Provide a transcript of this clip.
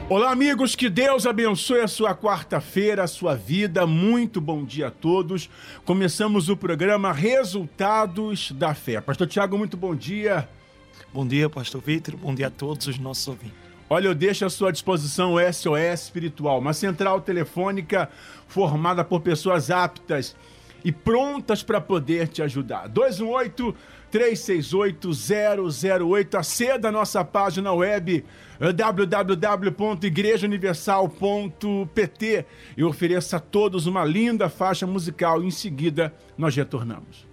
Olá, amigos, que Deus abençoe a sua quarta-feira, a sua vida. Muito bom dia a todos. Começamos o programa Resultados da Fé. Pastor Tiago, muito bom dia. Bom dia, Pastor Vítor. Bom dia a todos os nossos ouvintes. Olha, eu deixo à sua disposição o SOS Espiritual, uma central telefônica formada por pessoas aptas e prontas para poder te ajudar. 218-368-008. Aceda a nossa página web www.igrejauniversal.pt e ofereça a todos uma linda faixa musical. Em seguida, nós retornamos.